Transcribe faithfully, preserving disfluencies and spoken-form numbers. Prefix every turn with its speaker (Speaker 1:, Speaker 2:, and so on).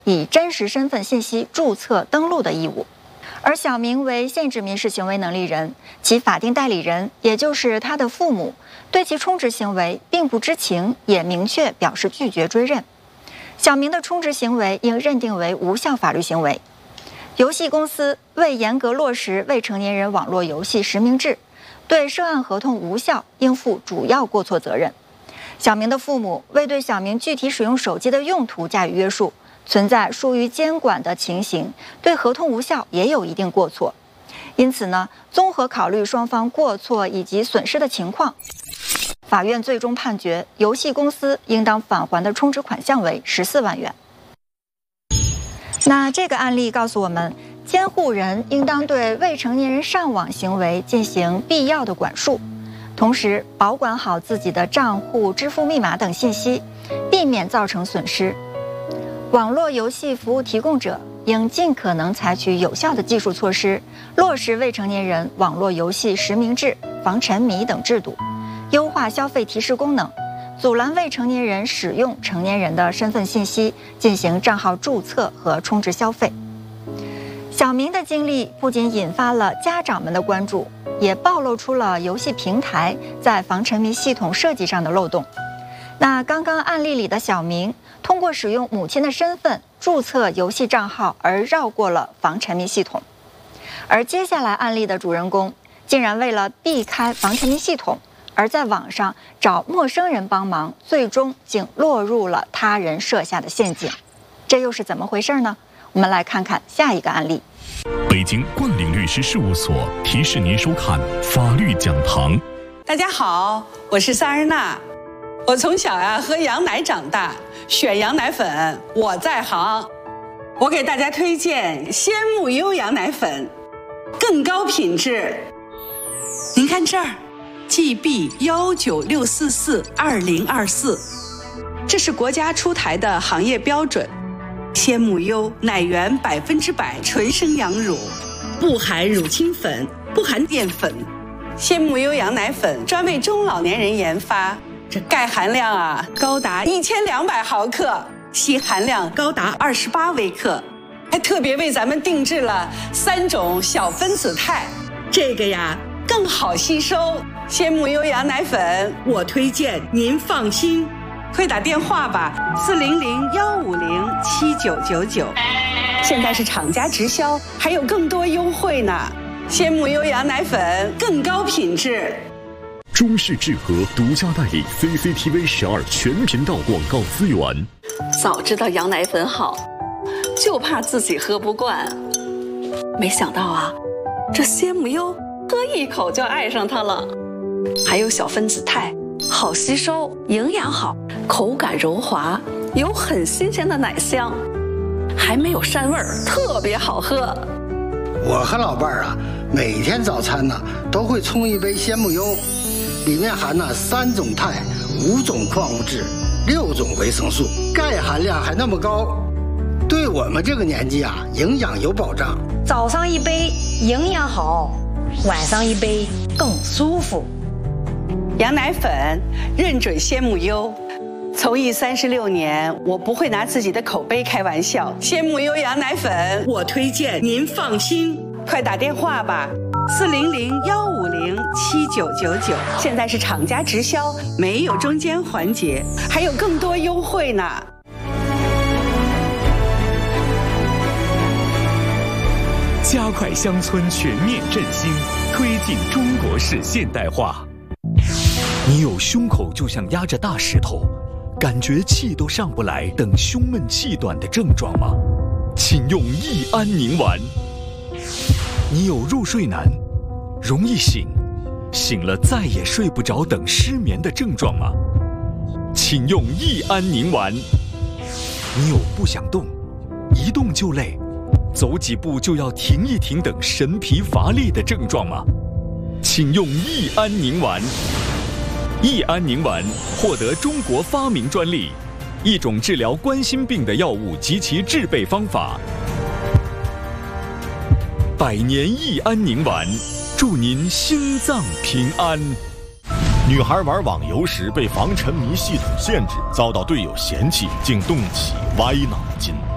Speaker 1: 以真实身份信息注册登录的义务。而小明为限制民事行为能力人，其法定代理人，也就是他的父母，对其充值行为并不知情，也明确表示拒绝追认。小明的充值行为应认定为无效法律行为。游戏公司为严格落实未成年人网络游戏实名制，对涉案合同无效应负主要过错责任。小明的父母未对小明具体使用手机的用途加以约束，存在疏于监管的情形，对合同无效也有一定过错。因此呢，综合考虑双方过错以及损失的情况，法院最终判决游戏公司应当返还的充值款项为十四万元。那这个案例告诉我们，监护人应当对未成年人上网行为进行必要的管束，同时保管好自己的账户、支付密码等信息，避免造成损失。网络游戏服务提供者应尽可能采取有效的技术措施，落实未成年人网络游戏实名制、防沉迷等制度，优化消费提示功能，阻拦未成年人使用成年人的身份信息进行账号注册和充值消费。小明的经历不仅引发了家长们的关注，也暴露出了游戏平台在防沉迷系统设计上的漏洞。那刚刚案例里的小明，通过使用母亲的身份注册游戏账号而绕过了防沉迷系统，而接下来案例的主人公竟然为了避开防沉迷系统，而在网上找陌生人帮忙，最终竟落入了他人设下的陷阱。这又是怎么回事呢？我们来看看下一个案例。
Speaker 2: 北京冠岭律师事务所提示您收看法律讲堂。
Speaker 3: 大家好，我是萨日娜。我从小呀喝羊奶长大，选羊奶粉我在行。我给大家推荐鲜木优羊奶粉，更高品质。您看这儿 G B 一九六四四二零二四，这是国家出台的行业标准。鲜木优奶源百分之百纯生羊乳，不含乳清粉，不含淀粉。鲜木优羊奶粉专为中老年人研发，这钙含量啊高达一千两百毫克，硒含量高达二十八微克，还特别为咱们定制了三种小分子肽，这个呀更好吸收。鲜木优羊奶粉，我推荐您放心。快打电话吧，四零零幺五零七九九九。现在是厂家直销，还有更多优惠呢。鲜木优羊奶粉更高品质。
Speaker 2: 中视智和独家代理 C C T V 十二全频道广告资源。
Speaker 4: 早知道羊奶粉好，就怕自己喝不惯。没想到啊，这鲜木优喝一口就爱上它了。还有小分子肽，好吸收，营养好，口感柔滑，有很新鲜的奶香，还没有膻味儿，特别好喝。
Speaker 5: 我和老伴儿啊，每天早餐呢都会冲一杯鲜木优，里面含了三种肽、五种矿物质、六种维生素，钙含量还那么高，对我们这个年纪啊，营养有保障。
Speaker 6: 早上一杯营养好，晚上一杯更舒服。
Speaker 3: 羊奶粉认准鲜木优，从艺三十六年，我不会拿自己的口碑开玩笑。鲜木优羊奶粉，我推荐您放心。快打电话吧，四零零幺五零七九九九。现在是厂家直销，没有中间环节，还有更多优惠呢。
Speaker 2: 加快乡村全面振兴，推进中国式现代化。你有胸口就像压着大石头，感觉气都上不来等胸闷气短的症状吗？请用益安宁丸。你有入睡难、容易醒、醒了再也睡不着等失眠的症状吗？请用益安宁丸。你有不想动、一动就累、走几步就要停一停等神疲乏力的症状吗？请用益安宁丸。益安宁丸获得中国发明专利，一种治疗冠心病的药物及其制备方法。百年益安宁丸，祝您心脏平安。
Speaker 7: 女孩玩网游时被防沉迷系统限制，遭到队友嫌弃，竟动起歪脑筋。